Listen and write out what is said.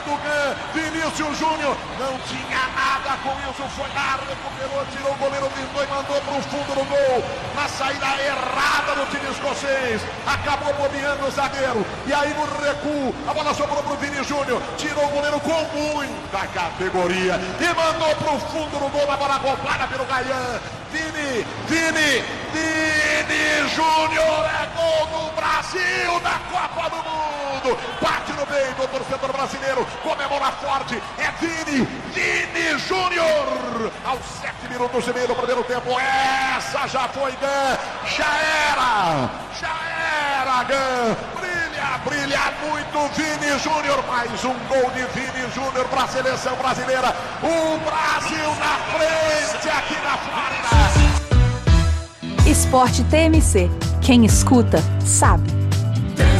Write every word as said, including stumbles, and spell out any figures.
do Gan, Vinícius Júnior, não tinha nada com isso, foi lá, recuperou, tirou o goleiro, Lindor e mandou para o fundo do gol, na saída errada do time escocês, acabou bobeando o zagueiro, e aí no recuo, a bola sobrou para o Vini Júnior, tirou o goleiro com muita categoria, e mandou para o fundo do gol, a bola roubada pelo Gaian, Vini, Vini, Vini Júnior, é gol do Brasil na Copa do Mundo, bate no peito do torcedor brasileiro, comemora forte, é Vini, Vini Júnior, aos sete minutos e meio do primeiro tempo, essa já foi Gan, já era, já era Gan, brilha, brilha muito Vini Júnior, mais um gol de Vini Júnior para a seleção brasileira, o Brasil na frente aqui na Flórida. Esporte T M C, quem escuta sabe.